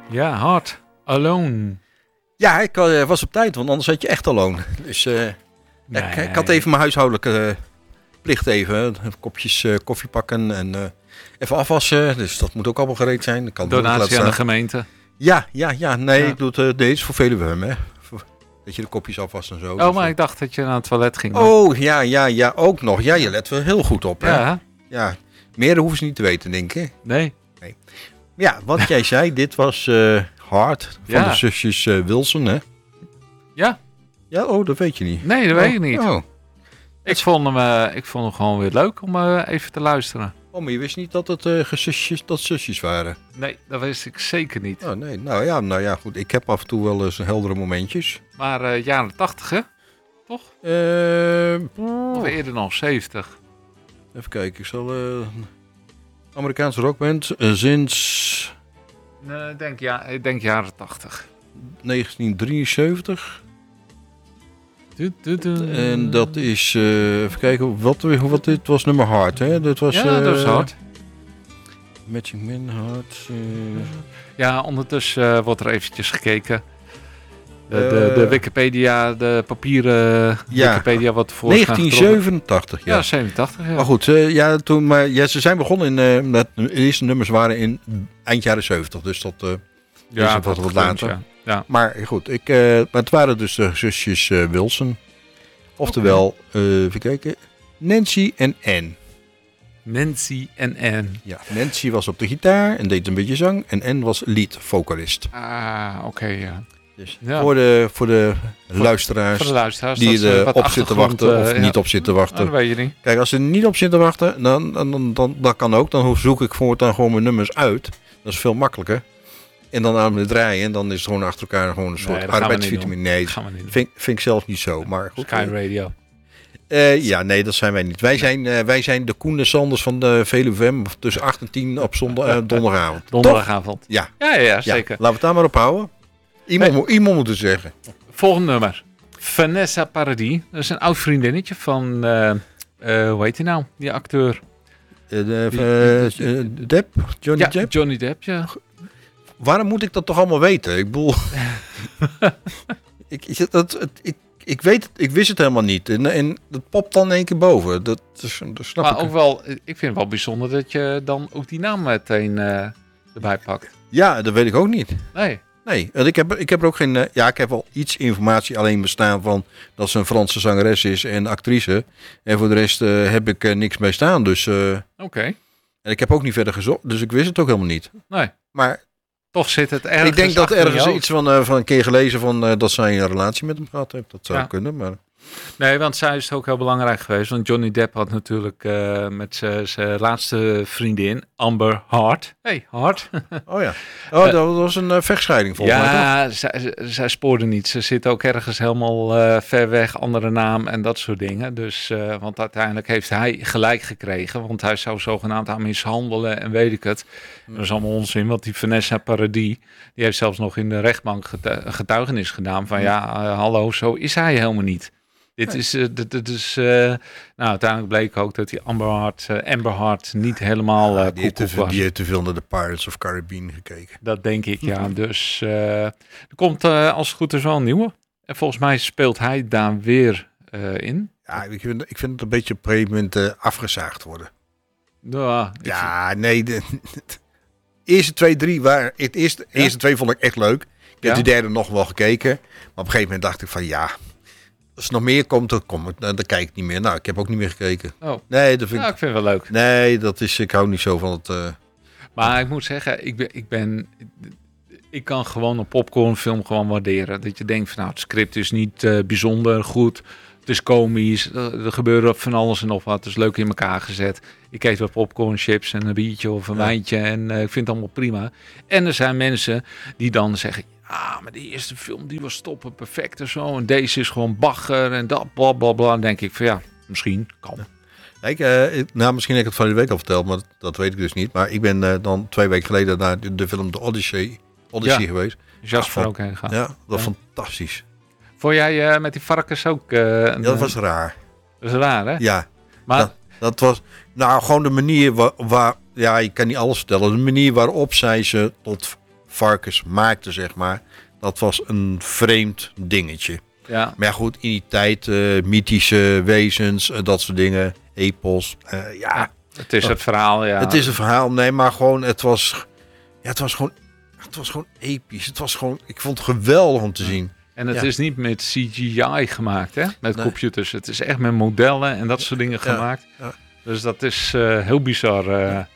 Ja, Hard. Alone. Ja, ik was op tijd, want anders had je echt alone. Dus ik had even mijn huishoudelijke plicht even. Kopjes koffie pakken en even afwassen. Dus dat moet ook allemaal gereed zijn. Ik kan Donatie aan de gemeente. Ja. Nee, ik doe het deze voor Veluwe, hè. Dat je de kopjes afwast en zo. Oh, maar ik dacht dat je naar het toilet ging. Oh, ja, ook nog. Ja, je let wel heel goed op, hè. Ja. Meer hoeven ze niet te weten, denk ik. Nee. Ja, wat jij zei, dit was Hard van de zusjes Wilson, hè? Ja. Ja, dat weet je niet. Nee, dat weet ik niet. Oh. Ik vond hem gewoon weer leuk om even te luisteren. Oh, maar je wist niet dat het zusjes waren? Nee, dat wist ik zeker niet. Oh, nee. Nou ja, goed. Ik heb af en toe wel eens heldere momentjes. Maar jaren 80, hè? Toch? Of eerder nog, 70. Even kijken, ik zal... Amerikaanse rockband sinds... Ik denk jaren 80. 1973. En dat is... even kijken, wat dit was nummer Hard, hè? Dat was, dat is Hard. Matching Man, Hard... Ja, ondertussen wordt er eventjes gekeken. De Wikipedia, de papieren Wikipedia wat voor 1987, ja. Ja, 87, ja. Maar goed, ze zijn begonnen met de eerste nummers waren in eind jaren 70, dus dat is wat later. Ja. Maar goed, maar het waren dus de zusjes Wilson. Oftewel, even kijken, Nancy en Ann. Nancy en Ann. Ja, Nancy was op de gitaar en deed een beetje zang. En Ann was lead-vocalist. Ah, oké, ja. Dus voor de luisteraars die op zitten wachten of niet op zitten wachten. Dat weet je niet. Kijk, als ze er niet op zitten wachten, dan dat kan ook. Dan zoek ik voortaan gewoon mijn nummers uit. Dat is veel makkelijker. En dan aan het draaien en dan is het gewoon achter elkaar gewoon een soort arbeidsvitamine. Nee, dat vind ik zelf niet zo. Maar goed, Sky Radio. Nee, dat zijn wij niet. Wij zijn de Koen en Sanders van de Veluwe tussen 8 en 10 op donderdagavond. Donderdagavond. Ja, zeker. Ja, laten we het daar maar op houden. Iemand moet het zeggen. Volgende nummer. Vanessa Paradis. Dat is een oud vriendinnetje van... hoe heet hij nou? Die acteur. Depp? Johnny Depp? Johnny Depp, ja. Waarom moet ik dat toch allemaal weten? Ik bedoel... ik wist het helemaal niet. En dat popt dan in één keer boven. Dat snap maar ik. Ook wel, ik vind het wel bijzonder dat je dan ook die naam meteen erbij pakt. Ja, dat weet ik ook niet. Nee, ik heb er ook geen... ik heb wel iets informatie alleen bestaan van dat ze een Franse zangeres is en actrice. En voor de rest heb ik niks bij staan. Dus... Oké. En ik heb ook niet verder gezocht, dus ik wist het ook helemaal niet. Nee. Maar... Toch zit het ergens. Ik denk dat ergens iets van een keer gelezen van dat zij een relatie met hem gehad heeft. Dat zou kunnen, maar... Nee, want zij is ook heel belangrijk geweest. Want Johnny Depp had natuurlijk met zijn laatste vriendin, Amber Heard. Hey, Heard. Oh ja. Dat was een vechtscheiding volgens mij, Ja, zij spoorde niet. Ze zit ook ergens helemaal ver weg, andere naam en dat soort dingen. Dus, want uiteindelijk heeft hij gelijk gekregen. Want hij zou zogenaamd aan mishandelen en weet ik het. Dat is allemaal onzin, want die Vanessa Paradis, die heeft zelfs nog in de rechtbank getuigenis gedaan van hallo, zo is hij helemaal niet. Uiteindelijk bleek ook dat die Amber Heard niet helemaal die heeft te veel naar de Pirates of Caribbean gekeken. Dat denk ik, ja. Dus er komt als het goed is wel een nieuwe. En volgens mij speelt hij daar weer in. Ja, ik vind het een beetje op een gegeven moment afgezaagd worden. De eerste 2, 3 waren... De eerste 2 vond ik echt leuk. Ik heb de derde nog wel gekeken. Maar op een gegeven moment dacht ik van als er nog meer komt, dan kijk ik niet meer. Nou, ik heb ook niet meer gekeken. Oh. Nee, dat vind ik vind het wel leuk. Nee, ik hou niet zo van het... Maar ik moet zeggen, ik kan gewoon een popcornfilm gewoon waarderen. Dat je denkt van het script is niet bijzonder goed. Het is komisch. Er gebeurt van alles en nog wat. Het is leuk in elkaar gezet. Ik eet wat popcorn, chips en een biertje of een wijntje. En ik vind het allemaal prima. En er zijn mensen die dan zeggen... maar de eerste film die was stoppen perfect en zo. En deze is gewoon bagger en dat blablabla. Dan denk ik van misschien kan. Misschien heb ik het van de week al verteld, maar dat weet ik dus niet. Maar ik ben dan 2 weken geleden naar de film The Odyssey geweest. Jasper ook heen gaan. Ja, dat was fantastisch. Vond jij met die varkens ook... dat was raar. Dat is raar, hè? Ja. Maar... Dat was gewoon de manier waar... Ja, ik kan niet alles vertellen. De manier waarop zij ze tot varkens maakten, zeg maar. Dat was een vreemd dingetje. Ja. Maar goed, in die tijd, mythische wezens, dat soort dingen, epos. Het is het verhaal, ja. Het is een verhaal, nee, maar gewoon, het was gewoon episch. Het was gewoon, ik vond het geweldig om te zien. En het is niet met CGI gemaakt, hè? Met computers. Het is echt met modellen en dat soort dingen gemaakt. Ja. Dus dat is heel bizar.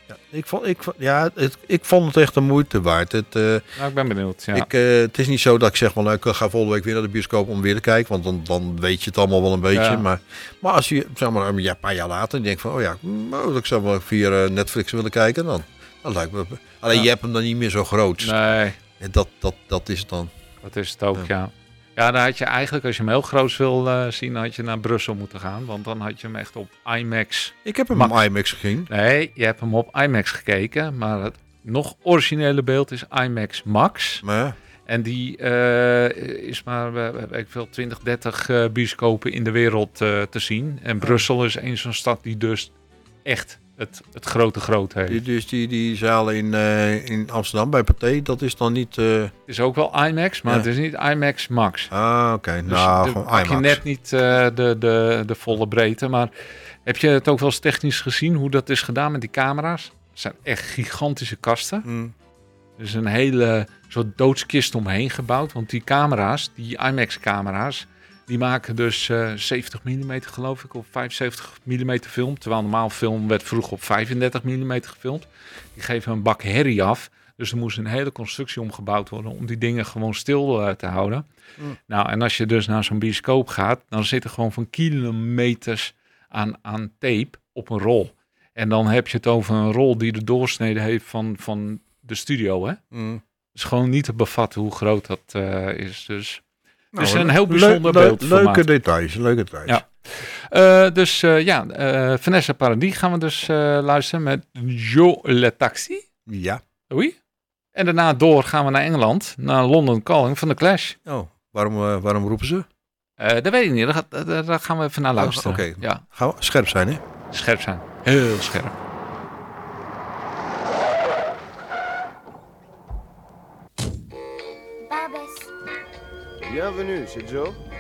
Ik vond het echt de moeite waard. Ik ben benieuwd, ja. Het is niet zo dat ik zeg, ik ga volgende week weer naar de bioscoop om weer te kijken. Want dan weet je het allemaal wel een beetje. Ja. Maar als je, zeg maar, een paar jaar later denkt van, ik zou wel via Netflix willen kijken. Dan lijkt me... Alleen je hebt hem dan niet meer zo groot. Nee. En dat is het dan. Dat is het ook, ja. Ja, dan had je eigenlijk, als je hem heel groot wil zien, had je naar Brussel moeten gaan. Want dan had je hem echt op IMAX. Ik heb hem op IMAX gezien. Nee, je hebt hem op IMAX gekeken. Maar het nog originele beeld is IMAX Max. Maar... En die is maar, ik veel, 20, 30 bioscopen in de wereld te zien. En Brussel is een zo'n stad die dus echt het groot heeft. Dus die zaal in Amsterdam bij Pathé, dat is dan niet... Het is ook wel IMAX, maar het is niet IMAX Max. Ah, oké. Dus gewoon IMAX. je net niet de volle breedte. Maar heb je het ook wel eens technisch gezien, hoe dat is gedaan met die camera's? Het zijn echt gigantische kasten. Er is een hele soort doodskist omheen gebouwd. Want die camera's, die IMAX-camera's, die maken dus 70 mm geloof ik, of 75 mm film. Terwijl normaal film werd vroeger op 35 mm gefilmd. Die geven een bak herrie af. Dus er moest een hele constructie omgebouwd worden om die dingen gewoon stil te houden. Nou, en als je dus naar zo'n bioscoop gaat, dan zit er gewoon van kilometers aan tape op een rol. En dan heb je het over een rol die de doorsnede heeft van de studio, hè? Het is gewoon niet te bevatten hoe groot dat is. Dus het is een heel bijzonder beeld. Leuke details. Ja. Vanessa Paradis gaan we dus luisteren met Jo Le Taxi. Ja. Oui. En daarna gaan we naar Engeland, naar London Calling van The Clash. Oh, waarom roepen ze? Dat weet ik niet, daar gaan we even naar luisteren. Oké. Ja. Gaan we scherp zijn, hè? Scherp zijn, heel scherp. Bienvenue, c'est Joe.